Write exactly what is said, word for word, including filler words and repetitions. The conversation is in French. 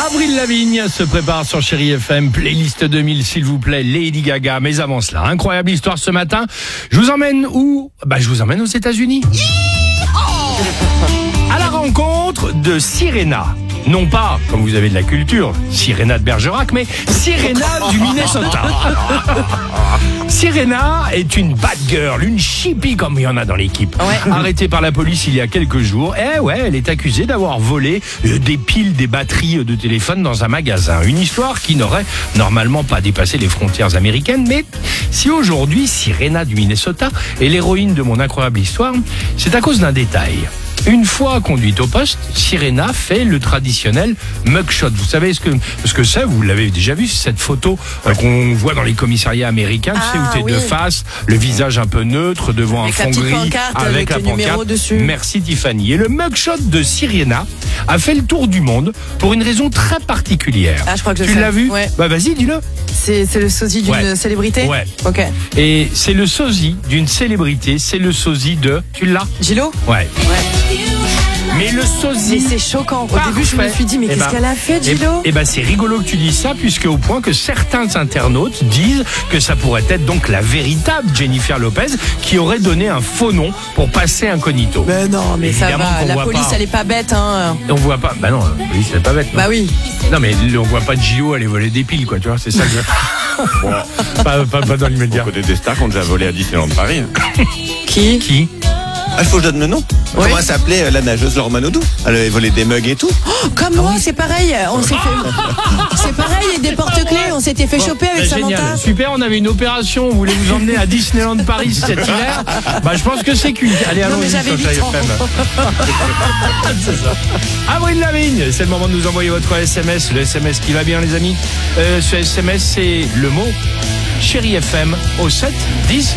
Avril Lavigne se prépare sur Chéri F M, playlist deux mille s'il vous plaît, Lady Gaga. Mais avant cela, incroyable histoire ce matin. Je vous emmène où? Bah je vous emmène aux États-Unis. À la rencontre de Sirena. Non pas, comme vous avez de la culture, Sirena de Bergerac, mais Sirena du Minnesota. Sirena est une bad girl, une chippie comme il y en a dans l'équipe. Ouais. Arrêtée par la police il y a quelques jours. Eh ouais, elle est accusée d'avoir volé des piles, des batteries de téléphone dans un magasin. Une histoire qui n'aurait normalement pas dépassé les frontières américaines. Mais si aujourd'hui Sirena du Minnesota est l'héroïne de mon incroyable histoire, c'est à cause d'un détail. Une fois conduite au poste, Sirena fait le traditionnel mugshot. Vous savez ce que ce que c'est? Vous l'avez déjà vu, cette photo euh, qu'on voit dans les commissariats américains, ah, tu sais, où t'es oui. de face, le visage un peu neutre, devant avec un fond gris, avec, avec la pancarte. Dessus. Merci Tiffany. Et le mugshot de Sirena a fait le tour du monde pour une raison très particulière. Ah, je crois que je tu sais. l'as vu? Ouais. Bah vas-y, dis-le. C'est, c'est le sosie d'une ouais. célébrité? Ouais. Ok. Et c'est le sosie d'une célébrité, c'est le sosie de... Tu l'as? Gillo? Ouais. Ouais. Mais le sosie. Mais c'est choquant. Au parfait. début, je me suis dit, mais eh qu'est-ce ben, qu'elle a fait, Gillo? Eh ben, c'est rigolo que tu dises ça, puisque au point que certains internautes disent que ça pourrait être donc la véritable Jennifer Lopez qui aurait donné un faux nom pour passer incognito. Mais non, mais évidemment, ça va. La police, pas. Elle est pas bête, hein. On voit pas. Bah non, la police, elle est pas bête. Non. Bah oui. Non, mais on voit pas de Gillo aller voler des piles, quoi, tu vois, c'est ça que je... bon, pas, pas, pas dans l'immédiat. On connaît des stars qui ont déjà volé à Disneyland Paris. Qui? Qui? Ah, il faut que je donne le nom. Oui. Comment elle s'appelait euh, la nageuse Laure Manodou? Elle avait volé des mugs et tout. Oh, comme moi, c'est pareil. On s'est fait. C'est pareil, des porte-clés. On s'était fait bon, choper avec Samantha. Génial. Super, on avait une opération. On voulait vous emmener à Disneyland Paris cet hiver. Bah, je pense que c'est cuit. Allez, allons-y sur Chéri F M. C'est ça. Avril Lavigne, c'est le moment de nous envoyer votre S M S. Le S M S qui va bien, les amis. Euh, ce S M S, c'est le mot Chéri F M au sept dix